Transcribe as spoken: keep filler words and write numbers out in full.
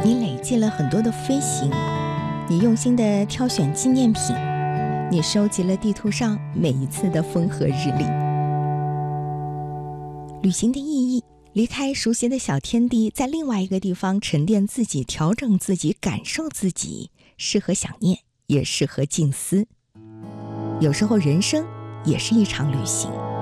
你累积了很多的飞行，你用心的挑选纪念品，你收集了地图上每一次的风和日丽。旅行的意义，离开熟悉的小天地，在另外一个地方沉淀自己，调整自己，感受自己，适合想念，也适合静思。有时候人生也是一场旅行。